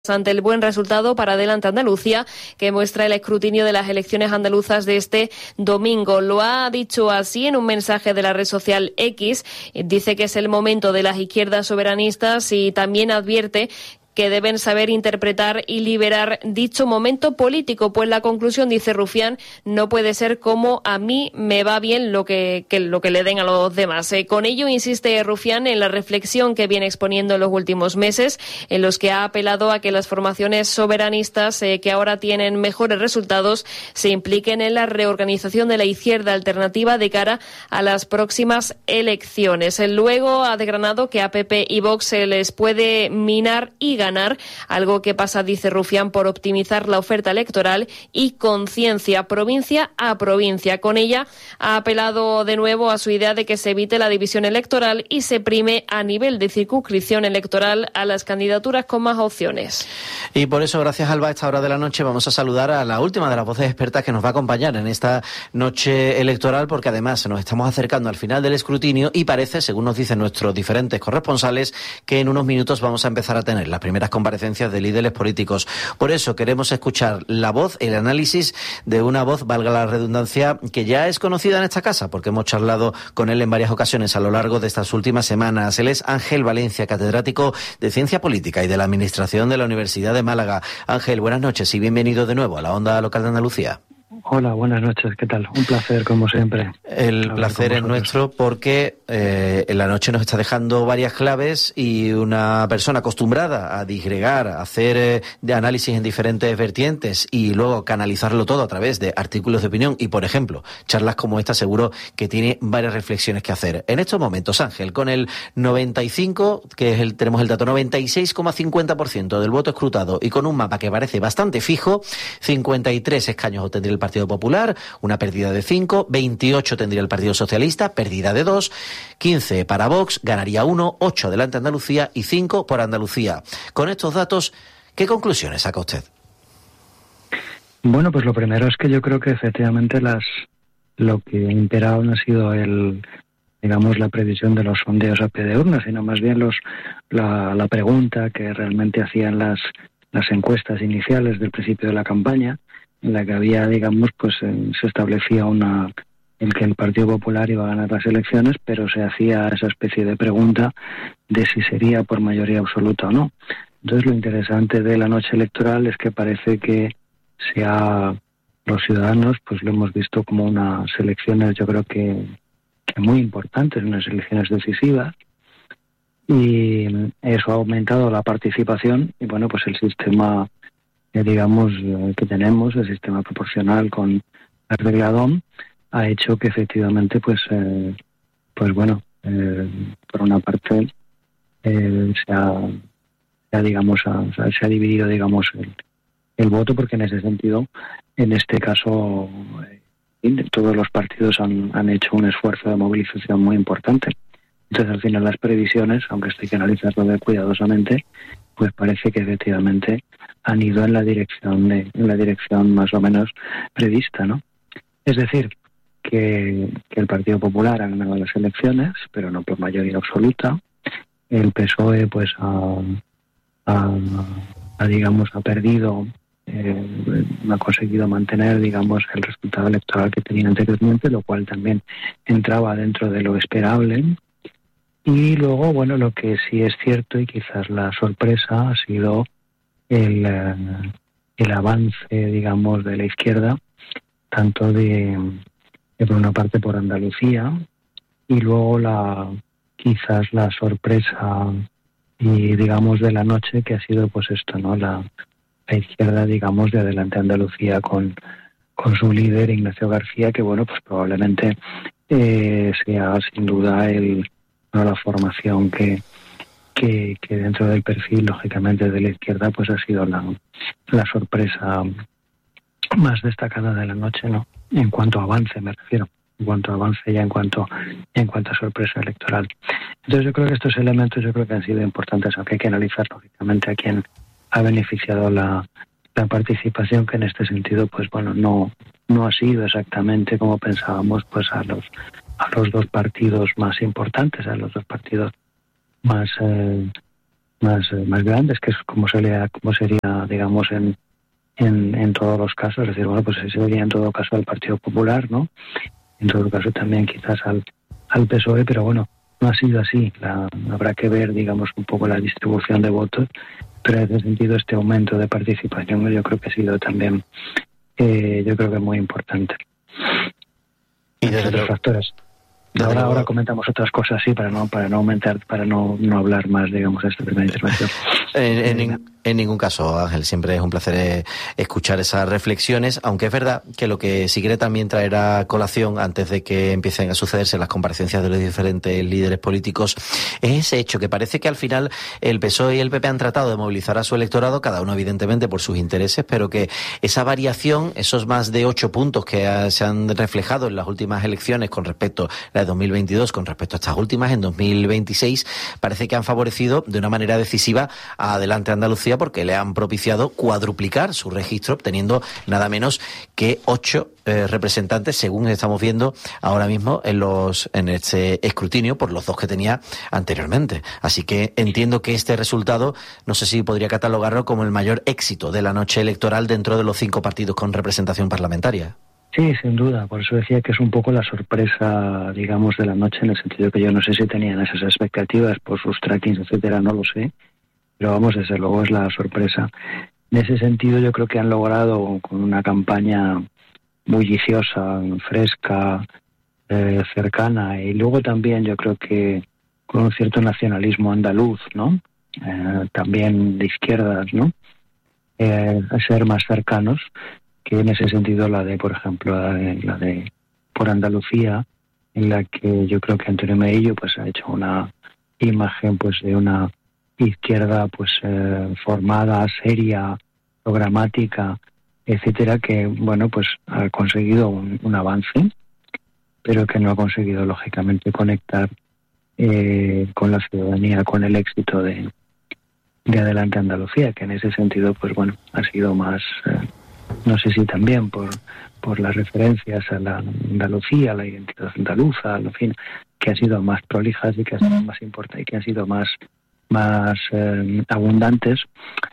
ante el buen resultado para Adelante Andalucía que muestra el escrutinio de las elecciones andaluzas de este domingo. Lo ha dicho así en un mensaje de la red social X. Dice que es el momento de las izquierdas soberanistas y también advierte que deben saber interpretar y liberar dicho momento político, pues la conclusión, dice Rufián, no puede ser como a mí me va bien lo que le den a los demás. Con ello insiste Rufián en la reflexión que viene exponiendo en los últimos meses, en los que ha apelado a que las formaciones soberanistas que ahora tienen mejores resultados se impliquen en la reorganización de la izquierda alternativa de cara a las próximas elecciones. Luego ha desgranado que a PP y Vox se les puede minar y ganar, algo que pasa, dice Rufián, por optimizar la oferta electoral y conciencia provincia a provincia. Con ella ha apelado de nuevo a su idea de que se evite la división electoral y se prime a nivel de circunscripción electoral a las candidaturas con más opciones. Y por eso, gracias Alba, a esta hora de la noche vamos a saludar a la última de las voces expertas que nos va a acompañar en esta noche electoral, porque además nos estamos acercando al final del escrutinio y parece, según nos dicen nuestros diferentes corresponsales, que en unos minutos vamos a empezar a tener las primeras comparecencias de líderes políticos. Por eso queremos escuchar la voz, el análisis de una voz, valga la redundancia, que ya es conocida en esta casa, porque hemos charlado con él en varias ocasiones a lo largo de estas últimas semanas. Él es Ángel Valencia, catedrático de Ciencia Política y de la Administración de la Universidad de Málaga. Ángel, buenas noches y bienvenido de nuevo a la Onda Local de Andalucía. Hola, buenas noches, ¿qué tal? Un placer, como siempre. El placer es nuestro porque en la noche nos está dejando varias claves y una persona acostumbrada a disgregar, a hacer de análisis en diferentes vertientes y luego canalizarlo todo a través de artículos de opinión y, por ejemplo, charlas como esta, seguro que tiene varias reflexiones que hacer. En estos momentos, Ángel, con el 95, tenemos el dato, 96,50% del voto escrutado y con un mapa que parece bastante fijo, 53 escaños obtendría el Partido Popular, una pérdida de 5, 28 tendría el Partido Socialista, pérdida de 2, 15 para Vox, ganaría 1, 8 Adelante Andalucía y 5 por Andalucía. Con estos datos, ¿qué conclusiones saca usted? Bueno, pues lo primero es que yo creo que efectivamente lo que ha imperado no ha sido la previsión de los sondeos a pie de urna, sino más bien la pregunta que realmente hacían las encuestas iniciales del principio de la campaña, en la que había, se establecía el que el Partido Popular iba a ganar las elecciones, pero se hacía esa especie de pregunta de si sería por mayoría absoluta o no. Entonces, lo interesante de la noche electoral es que parece que los ciudadanos, pues lo hemos visto como unas elecciones, yo creo que muy importantes, unas elecciones decisivas, y eso ha aumentado la participación y, bueno, pues el sistema que tenemos, el sistema proporcional con el regladón, ha hecho que efectivamente por una parte se ha dividido el voto, porque en ese sentido, en este caso, todos los partidos han hecho un esfuerzo de movilización muy importante. Entonces, al final, las previsiones, aunque esto hay que analizarlo cuidadosamente, pues parece que efectivamente han ido en la dirección más o menos prevista, ¿no? Es decir, que el Partido Popular ha ganado las elecciones, pero no por mayoría absoluta. El PSOE pues ha perdido, no ha conseguido mantener, el resultado electoral que tenía anteriormente, lo cual también entraba dentro de lo esperable. Y luego, bueno, lo que sí es cierto y quizás la sorpresa ha sido el avance, de la izquierda, tanto por una parte por Andalucía, y luego quizás la sorpresa y de la noche, que ha sido pues esto, ¿no? La izquierda, de Adelante Andalucía con su líder Ignacio García, que bueno, pues probablemente sea sin duda la formación que dentro del perfil, lógicamente, de la izquierda, pues ha sido la sorpresa más destacada de la noche, ¿no? En cuanto a avance, me refiero. En cuanto a avance y en cuanto a sorpresa electoral. Entonces yo creo que estos elementos han sido importantes, aunque hay que analizar, lógicamente, a quién ha beneficiado la participación, que en este sentido, pues bueno, no ha sido exactamente como pensábamos, pues a los dos partidos más importantes, a los dos partidos más más grandes, que es como sería, digamos, en todos los casos. Es decir, bueno, pues se vería en todo caso al Partido Popular, ¿no? En todo caso también quizás al PSOE, pero bueno, no ha sido así. Habrá que ver, digamos, un poco la distribución de votos, pero en ese sentido este aumento de participación yo creo que ha sido también, yo creo que muy importante. Y desde otros factores. Ahora comentamos otras cosas, sí, para no aumentar, para no hablar más, digamos, de esta primera intervención. En ningún caso, Ángel, siempre es un placer escuchar esas reflexiones, aunque es verdad que lo que sí quiere también traer a colación antes de que empiecen a sucederse las comparecencias de los diferentes líderes políticos es ese hecho que parece que al final el PSOE y el PP han tratado de movilizar a su electorado, cada uno evidentemente por sus intereses, pero que esa variación, esos más de 8 puntos que se han reflejado en las últimas elecciones con respecto a la de 2022, con respecto a estas últimas en 2026, parece que han favorecido de una manera decisiva a Adelante Andalucía, porque le han propiciado cuadruplicar su registro, obteniendo nada menos que 8 representantes, según estamos viendo ahora mismo en este escrutinio, por los 2 que tenía anteriormente. Así que entiendo que este resultado, no sé si podría catalogarlo como el mayor éxito de la noche electoral dentro de los 5 partidos con representación parlamentaria. Sí, sin duda. Por eso decía que es un poco la sorpresa, digamos, de la noche, en el sentido que yo no sé si tenían esas expectativas por sus trackings, etcétera, no lo sé. Pero vamos, desde luego es la sorpresa. En ese sentido yo creo que han logrado, con una campaña bulliciosa, fresca, cercana, y luego también yo creo que con un cierto nacionalismo andaluz, ¿no? También de izquierdas, ¿no? A ser más cercanos, que en ese sentido por ejemplo, la de por Andalucía, en la que yo creo que Antonio Melillo pues ha hecho una imagen pues de una izquierda pues formada, seria, programática, etcétera, que bueno pues ha conseguido un avance, pero que no ha conseguido lógicamente conectar con la ciudadanía, con el éxito de Adelante Andalucía, que en ese sentido pues bueno ha sido más no sé si también por las referencias a la Andalucía, a la identidad andaluza, en fin, que han sido más prolijas y que han sido más importantes y que han sido más abundantes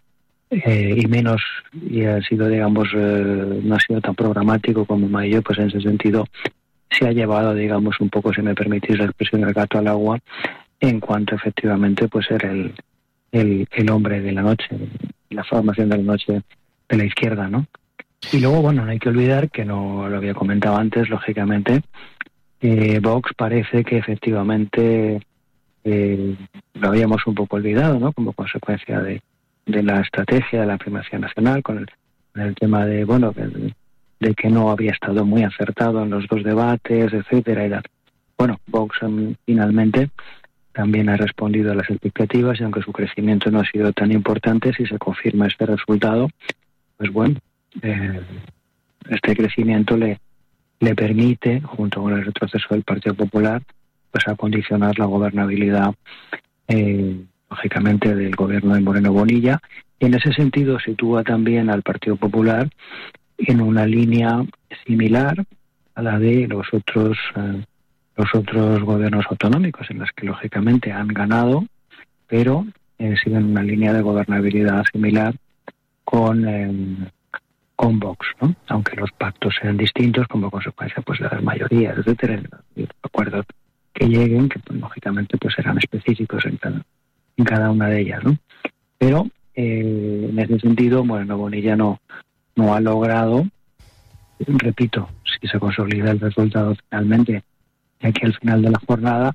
y ha sido, digamos, no ha sido tan programático como Maillo, pues en ese sentido se ha llevado, digamos, un poco, si me permitís la expresión, el gato al agua, en cuanto efectivamente pues ser el hombre de la noche, la formación de la noche de la izquierda, ¿no? Y luego, bueno, no hay que olvidar, que no lo había comentado antes, lógicamente, Vox parece que efectivamente lo habíamos un poco olvidado, ¿no? Como consecuencia de la estrategia de la primacía nacional, con el tema de, bueno, de que no había estado muy acertado en los 2 debates, etcétera. Bueno, Vox finalmente también ha respondido a las expectativas, y aunque su crecimiento no ha sido tan importante, si se confirma este resultado, pues bueno, este crecimiento le permite, junto con el retroceso del Partido Popular, pues acondicionar la gobernabilidad, lógicamente, del gobierno de Moreno Bonilla, y en ese sentido sitúa también al Partido Popular en una línea similar a la de los otros gobiernos autonómicos, en las que lógicamente han ganado, pero siguen una línea de gobernabilidad similar con Vox, ¿no? Aunque los pactos sean distintos como consecuencia pues de las mayorías, etcétera, y los acuerdos que lleguen, que pues, lógicamente pues serán específicos en cada una de ellas, ¿no? Pero en ese sentido, Moreno Bonilla no ha logrado, repito, si se consolida el resultado finalmente, de aquí al final de la jornada,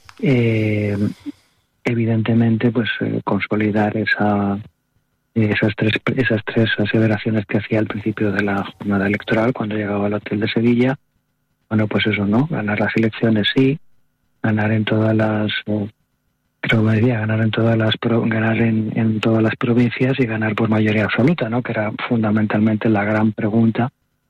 evidentemente pues consolidar esas tres aseveraciones que hacía al principio de la jornada electoral cuando llegaba al hotel de Sevilla. Bueno, pues eso, ¿no? Ganar las elecciones sí, ganar en todas las ganar en todas las provincias y ganar por mayoría absoluta, ¿no? Que era fundamentalmente la gran pregunta,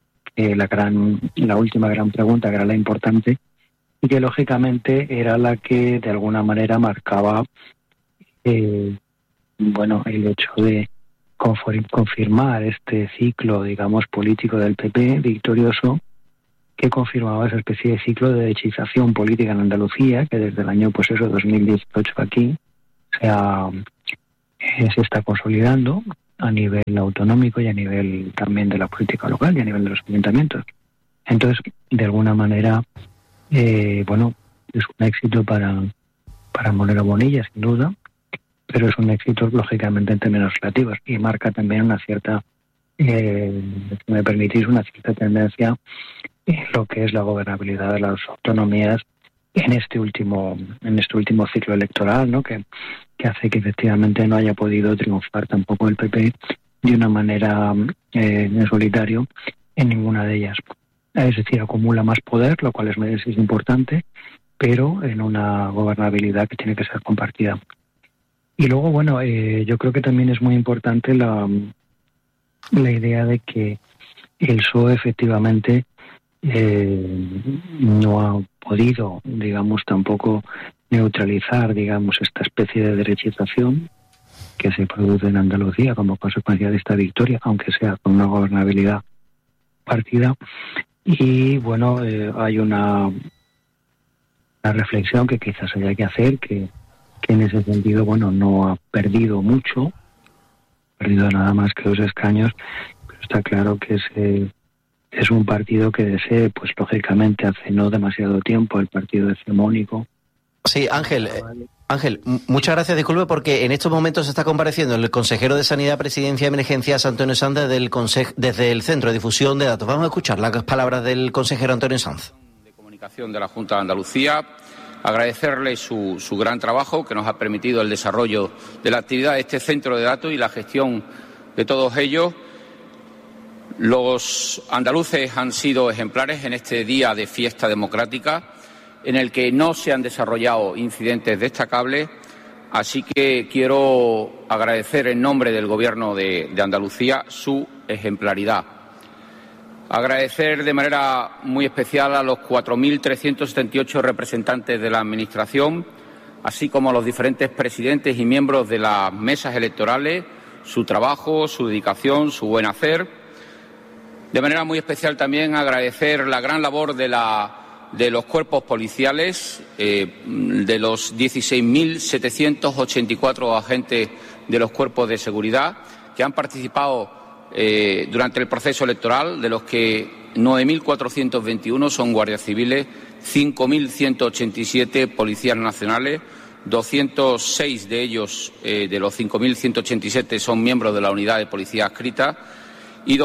la última gran pregunta, que era la importante, y que lógicamente era la que de alguna manera marcaba el hecho de confirmar este ciclo, digamos, político del PP victorioso, que confirmaba esa especie de ciclo de derechización política en Andalucía, que desde el año 2018 aquí se ha se está consolidando a nivel autonómico y a nivel también de la política local y a nivel de los ayuntamientos. Entonces, de alguna manera, bueno, es un éxito para Moreno Bonilla, sin duda, pero es un éxito, lógicamente, en términos relativos y marca también una cierta, si me permitís, una cierta tendencia en lo que es la gobernabilidad de las autonomías en este último ciclo electoral, ¿no? Que hace que efectivamente no haya podido triunfar tampoco el PP de una manera en solitario en ninguna de ellas. Es decir, acumula más poder, lo cual es importante, pero en una gobernabilidad que tiene que ser compartida. Y luego, bueno, yo creo que también es muy importante la idea de que el PSOE efectivamente no ha podido, digamos, tampoco neutralizar, digamos, esta especie de derechización que se produce en Andalucía como consecuencia de esta victoria, aunque sea con una gobernabilidad partida. Y bueno, hay una reflexión que quizás haya que hacer, que en ese sentido, bueno, no ha perdido mucho, ha perdido nada más que 2 escaños, pero está claro que es un partido que desee, pues lógicamente hace no demasiado tiempo, el partido hegemónico. Sí, Ángel, muchas gracias, disculpe, porque en estos momentos está compareciendo el consejero de Sanidad, Presidencia y Emergencias, Antonio Sanz, desde el Centro de Difusión de Datos. Vamos a escuchar las palabras del consejero Antonio Sanz. De comunicación de la Junta de Andalucía, agradecerle su gran trabajo que nos ha permitido el desarrollo de la actividad de este centro de datos y la gestión de todos ellos. Los andaluces han sido ejemplares en este día de fiesta democrática, en el que no se han desarrollado incidentes destacables, así que quiero agradecer en nombre del Gobierno de Andalucía su ejemplaridad. Agradecer de manera muy especial a los 4.378 representantes de la Administración, así como a los diferentes presidentes y miembros de las mesas electorales, su trabajo, su dedicación, su buen hacer. De manera muy especial también agradecer la gran labor de los cuerpos policiales, de los 16.784 agentes de los cuerpos de seguridad que han participado durante el proceso electoral, de los que 9.421 son guardias civiles, 5.187 policías nacionales, 206 de ellos, de los 5.187, son miembros de la unidad de policía adscrita y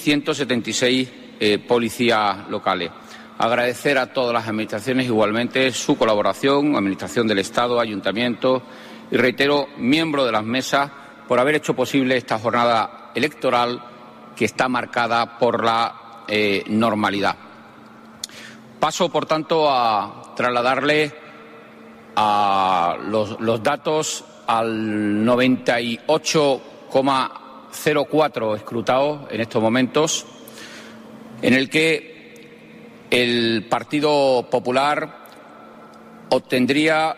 2.176 policías locales. Agradecer a todas las administraciones igualmente su colaboración, Administración del Estado, Ayuntamientos y, reitero, miembros de las mesas, por haber hecho posible esta jornada electoral que está marcada por la normalidad. Paso, por tanto, a trasladarle a los datos al 98,04 escrutados en estos momentos, en el que el Partido Popular obtendría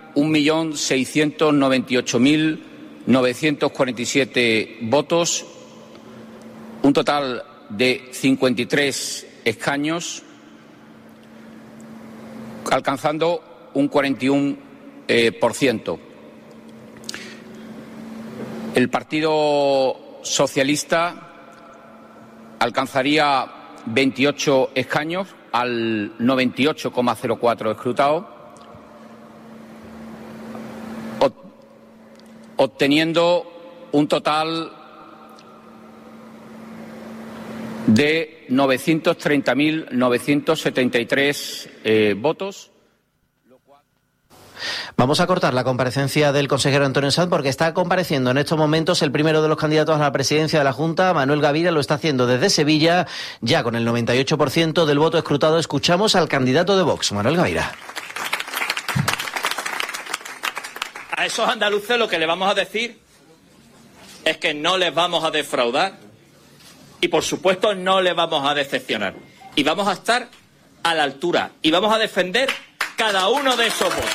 1.698.947 votos, un total de 53 escaños, alcanzando un 41%. El Partido Socialista alcanzaría 28 escaños al 98,04 escrutados, obteniendo un total de 930.973 votos. Vamos a cortar la comparecencia del consejero Antonio Sanz porque está compareciendo en estos momentos el primero de los candidatos a la presidencia de la Junta, Manuel Gavira, lo está haciendo desde Sevilla, ya con el 98% del voto escrutado. Escuchamos al candidato de Vox, Manuel Gavira. A esos andaluces lo que le vamos a decir es que no les vamos a defraudar y, por supuesto, no les vamos a decepcionar. Y vamos a estar a la altura y vamos a defender cada uno de esos votos.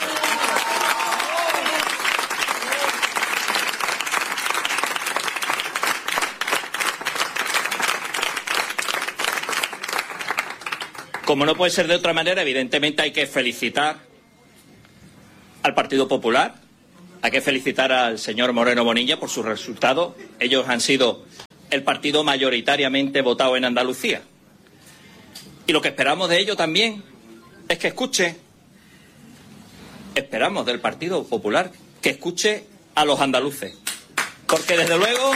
Como no puede ser de otra manera, evidentemente hay que felicitar al Partido Popular Hay que felicitar al señor Moreno Bonilla por su resultado. Ellos han sido el partido mayoritariamente votado en Andalucía. Y lo que esperamos de ello también es que escuche, esperamos del Partido Popular, que escuche a los andaluces. Porque desde luego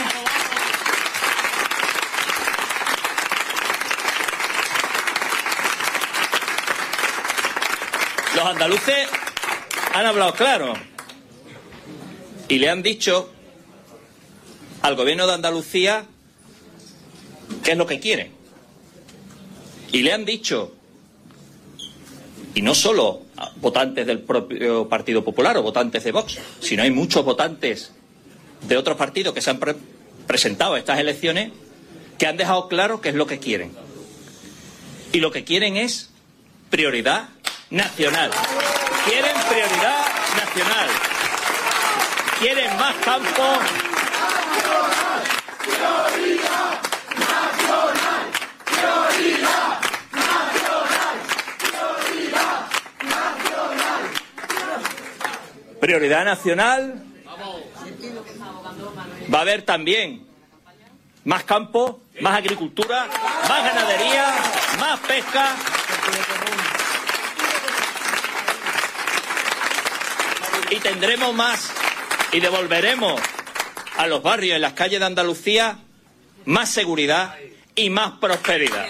los andaluces han hablado claro y le han dicho al gobierno de Andalucía qué es lo que quieren. Y le han dicho, y no solo a votantes del propio Partido Popular o votantes de Vox, sino hay muchos votantes de otros partidos que se han presentado a estas elecciones que han dejado claro qué es lo que quieren. Y lo que quieren es prioridad nacional. Quieren prioridad nacional. Quieren más campo. Prioridad nacional. Va a haber también más campo, más agricultura, más ganadería, más pesca. Y tendremos más y devolveremos a los barrios y las calles de Andalucía más seguridad y más prosperidad.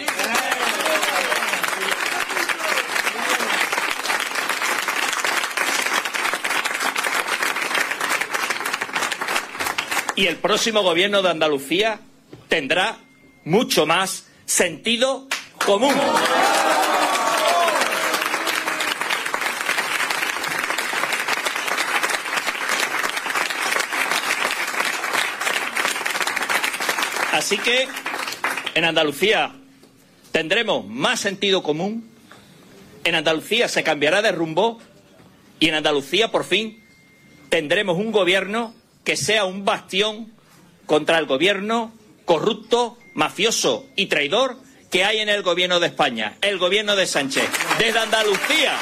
Y el próximo gobierno de Andalucía tendrá mucho más sentido común. Así que en Andalucía tendremos más sentido común, en Andalucía se cambiará de rumbo y en Andalucía por fin tendremos un gobierno que sea un bastión contra el gobierno corrupto, mafioso y traidor que hay en el gobierno de España, el gobierno de Sánchez. Desde Andalucía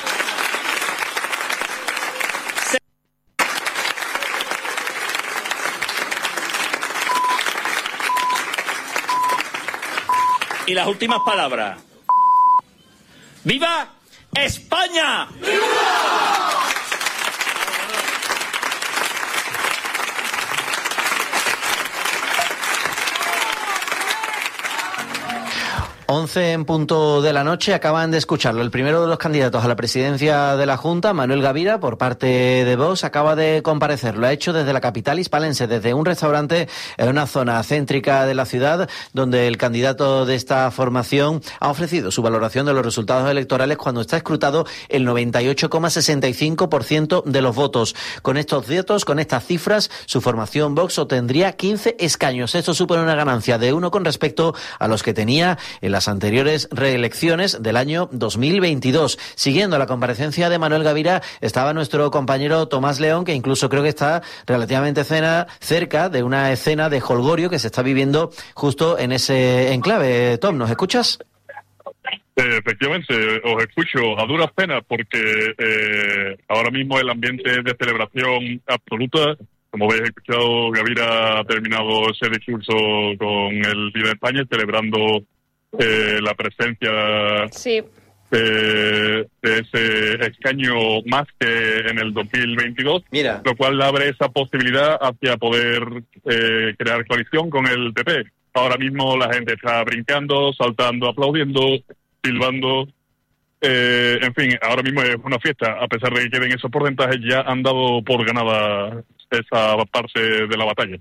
y las últimas palabras. ¡Viva España! ¡Viva! 11 en punto de la noche, acaban de escucharlo. El primero de los candidatos a la presidencia de la Junta, Manuel Gavira, por parte de Vox, acaba de comparecer. Lo ha hecho desde la capital hispalense, desde un restaurante en una zona céntrica de la ciudad, donde el candidato de esta formación ha ofrecido su valoración de los resultados electorales cuando está escrutado el 98,65% de los votos. Con estos datos, con estas cifras, su formación Vox obtendría 15 escaños. Esto supone una ganancia de 1 con respecto a los que tenía en las anteriores reelecciones del año 2022. Siguiendo la comparecencia de Manuel Gavira estaba nuestro compañero Tomás León, que incluso creo que está relativamente cerca de una escena de jolgorio que se está viviendo justo en ese enclave. Tom, ¿nos escuchas? Efectivamente, os escucho a duras penas porque ahora mismo el ambiente de celebración absoluta. Como habéis escuchado, Gavira ha terminado ese discurso con el líder de España celebrando la presencia de ese escaño más que en el 2022, lo cual abre esa posibilidad hacia poder crear coalición con el PP. Ahora mismo la gente está brincando, saltando, aplaudiendo, silbando. En fin, ahora mismo es una fiesta. A pesar de que queden esos porcentajes, ya han dado por ganada esa parte de la batalla.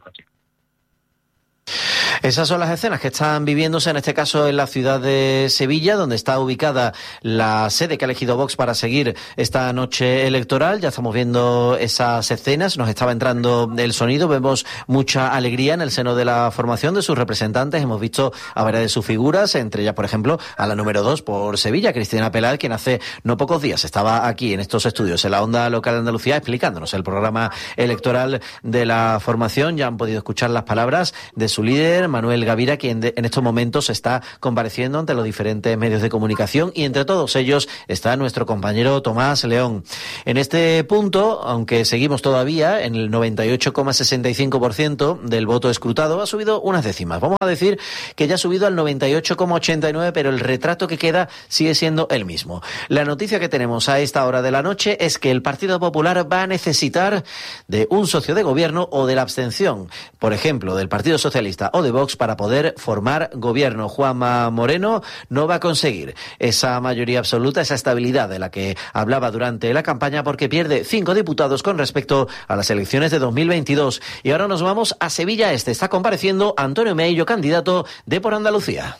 Esas son las escenas que están viviéndose en este caso en la ciudad de Sevilla, donde está ubicada la sede que ha elegido Vox para seguir esta noche electoral. Ya estamos viendo esas escenas, nos estaba entrando el sonido, vemos mucha alegría en el seno de la formación de sus representantes. Hemos visto a varias de sus figuras, entre ellas, por ejemplo, a la número 2 por Sevilla, Cristina Peláez, quien hace no pocos días estaba aquí en estos estudios, en la Onda Local de Andalucía, explicándonos el programa electoral de la formación. Ya han podido escuchar las palabras de su líder, Manuel Gavira, quien en estos momentos está compareciendo ante los diferentes medios de comunicación, y entre todos ellos está nuestro compañero Tomás León. En este punto, aunque seguimos todavía en el 98,65% del voto escrutado, ha subido unas décimas. Vamos a decir que ya ha subido al 98,89%, pero el retrato que queda sigue siendo el mismo. La noticia que tenemos a esta hora de la noche es que el Partido Popular va a necesitar de un socio de gobierno o de la abstención, por ejemplo, del Partido Socialista o de Vox, para poder formar gobierno. Juanma Moreno no va a conseguir esa mayoría absoluta, esa estabilidad de la que hablaba durante la campaña, porque pierde 5 diputados con respecto a las elecciones de 2022. Y ahora nos vamos a Sevilla Este. Está compareciendo Antonio Meillo, candidato de Por Andalucía.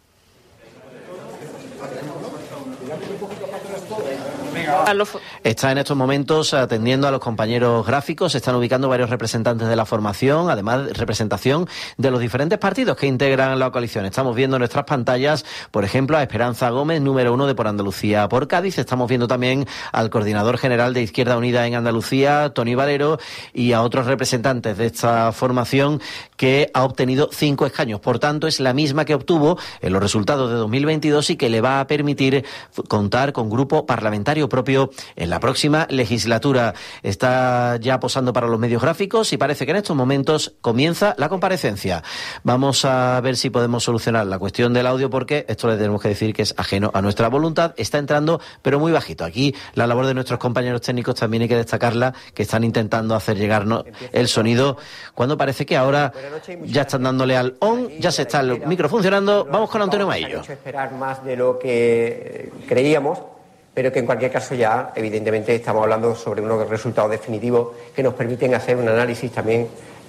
Está en estos momentos atendiendo a los compañeros gráficos. Se están ubicando varios representantes de la formación, además representación de los diferentes partidos que integran la coalición. Estamos viendo en nuestras pantallas, por ejemplo, a Esperanza Gómez, número 1 de Por Andalucía por Cádiz. Estamos viendo también al coordinador general de Izquierda Unida en Andalucía, Toni Valero, y a otros representantes de esta formación que ha obtenido 5 escaños. Por tanto, es la misma que obtuvo en los resultados de 2022 y que le va a permitir contar con grupo parlamentario propio en la próxima legislatura. Está ya posando para los medios gráficos y parece que en estos momentos comienza la comparecencia. Vamos a ver si podemos solucionar la cuestión del audio, porque esto le tenemos que decir que es ajeno a nuestra voluntad. Está entrando, pero muy bajito. Aquí la labor de nuestros compañeros técnicos también hay que destacarla, que están intentando hacer llegarnos el sonido, cuando parece que ahora ya están dándole al on, ya se está el micro funcionando. Vamos con Antonio Maillo. Esperar más de lo que creíamos, pero que en cualquier caso ya, evidentemente, estamos hablando sobre unos resultados definitivos que nos permiten hacer un análisis también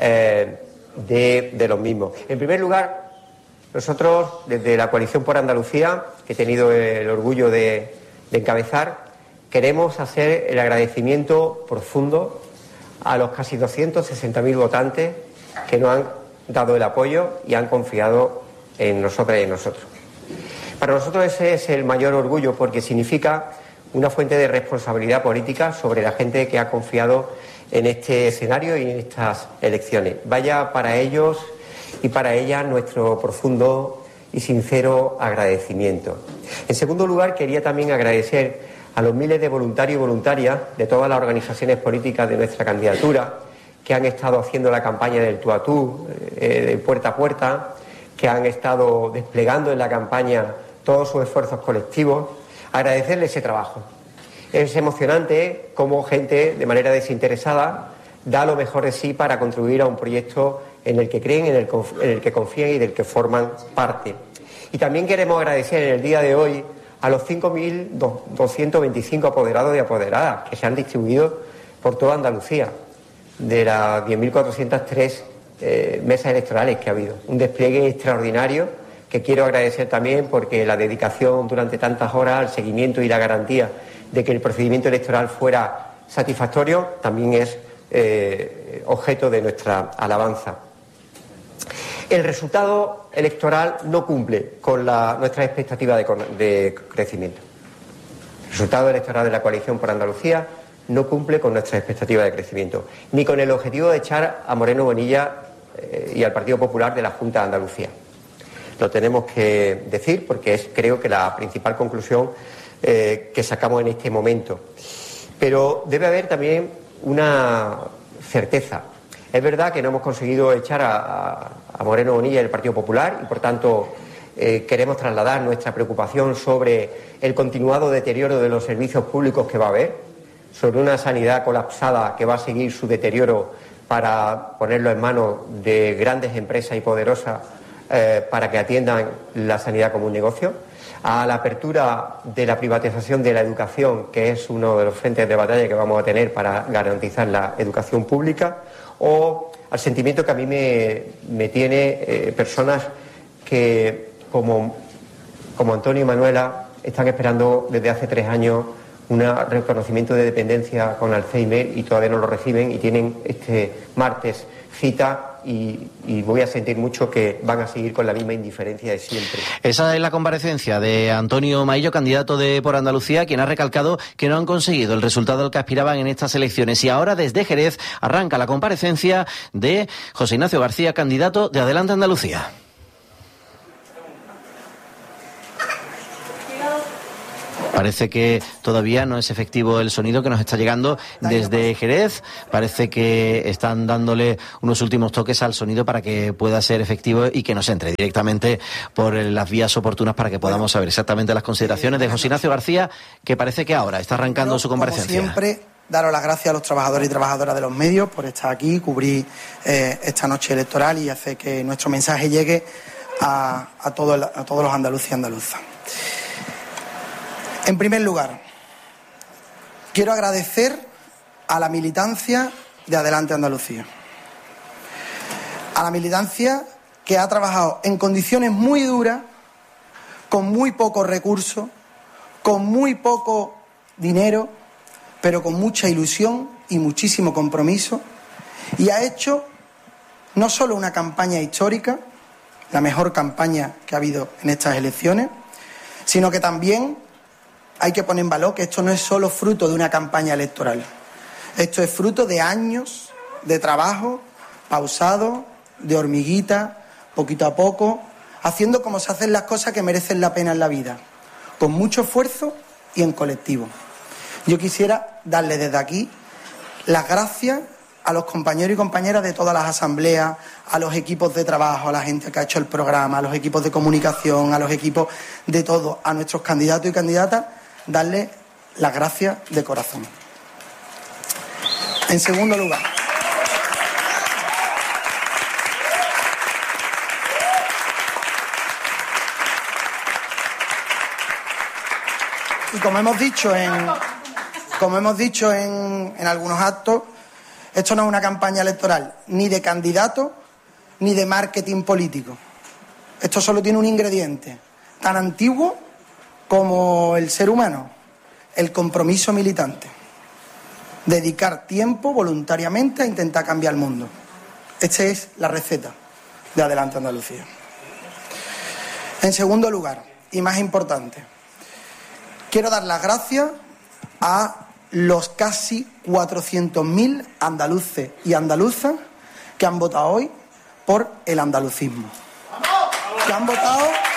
de los mismos. En primer lugar, nosotros, desde la Coalición por Andalucía, que he tenido el orgullo de encabezar, queremos hacer el agradecimiento profundo a los casi 260.000 votantes que nos han dado el apoyo y han confiado en nosotras y en nosotros. Para nosotros ese es el mayor orgullo, porque significa una fuente de responsabilidad política sobre la gente que ha confiado en este escenario y en estas elecciones. Vaya para ellos y para ellas nuestro profundo y sincero agradecimiento. En segundo lugar, quería también agradecer a los miles de voluntarios y voluntarias de todas las organizaciones políticas de nuestra candidatura que han estado haciendo la campaña del tú a tú, de puerta a puerta, que han estado desplegando en la campaña todos sus esfuerzos colectivos. Agradecerles ese trabajo. Es emocionante cómo gente, de manera desinteresada, da lo mejor de sí para contribuir a un proyecto en el que creen, en el que confían y del que forman parte. Y también queremos agradecer en el día de hoy a los 5.225 apoderados y apoderadas que se han distribuido por toda Andalucía, de las 10.403 mesas electorales que ha habido. Un despliegue extraordinario que quiero agradecer también, porque la dedicación durante tantas horas al seguimiento y la garantía de que el procedimiento electoral fuera satisfactorio también es objeto de nuestra alabanza. El resultado electoral no cumple con nuestra expectativa de crecimiento. El resultado electoral de la Coalición por Andalucía no cumple con nuestra expectativa de crecimiento, ni con el objetivo de echar a Moreno Bonilla y al Partido Popular de la Junta de Andalucía. Lo tenemos que decir porque es, creo, que la principal conclusión que sacamos en este momento. Pero debe haber también una certeza. Es verdad que no hemos conseguido echar a Moreno Bonilla del Partido Popular y, por tanto, queremos trasladar nuestra preocupación sobre el continuado deterioro de los servicios públicos que va a haber, sobre una sanidad colapsada que va a seguir su deterioro para ponerlo en manos de grandes empresas y poderosas para que atiendan la sanidad como un negocio, a la apertura de la privatización de la educación, que es uno de los frentes de batalla que vamos a tener para garantizar la educación pública, o al sentimiento que a mí me tiene personas que, como Antonio y Manuela, están esperando desde hace 3 años un reconocimiento de dependencia con Alzheimer y todavía no lo reciben, y tienen este martes cita, y voy a sentir mucho que van a seguir con la misma indiferencia de siempre. Esa es la comparecencia de Antonio Maillo, candidato de Por Andalucía, quien ha recalcado que no han conseguido el resultado al que aspiraban en estas elecciones. Y ahora, desde Jerez, arranca la comparecencia de José Ignacio García, candidato de Adelante Andalucía. Parece que todavía no es efectivo el sonido que nos está llegando desde Jerez. Parece que están dándole unos últimos toques al sonido para que pueda ser efectivo y que nos entre directamente por las vías oportunas para que podamos saber exactamente las consideraciones de José Ignacio García, que parece que ahora está arrancando su comparecencia. Como siempre, daros las gracias a los trabajadores y trabajadoras de los medios por estar aquí, cubrir esta noche electoral y hacer que nuestro mensaje llegue a todos los andaluces y andaluzas. En primer lugar, quiero agradecer a la militancia de Adelante Andalucía. A la militancia que ha trabajado en condiciones muy duras, con muy pocos recursos, con muy poco dinero, pero con mucha ilusión y muchísimo compromiso, y ha hecho no solo una campaña histórica, la mejor campaña que ha habido en estas elecciones, sino que también hay que poner en valor que esto no es solo fruto de una campaña electoral. Esto es fruto de años de trabajo pausado, de hormiguita, poquito a poco, haciendo como se hacen las cosas que merecen la pena en la vida, con mucho esfuerzo y en colectivo. Yo quisiera darle desde aquí las gracias a los compañeros y compañeras de todas las asambleas, a los equipos de trabajo, a la gente que ha hecho el programa, a los equipos de comunicación, a los equipos de todo, a nuestros candidatos y candidatas, darle las gracias de corazón. En segundo lugar, y como hemos dicho en algunos actos, esto no es una campaña electoral ni de candidato ni de marketing político. Esto solo tiene un ingrediente tan antiguo como el ser humano: el compromiso militante. Dedicar tiempo voluntariamente a intentar cambiar el mundo. Esta es la receta de Adelante Andalucía. En segundo lugar, y más importante, quiero dar las gracias a los casi 400.000 andaluces y andaluzas que han votado hoy por el andalucismo. Que han votado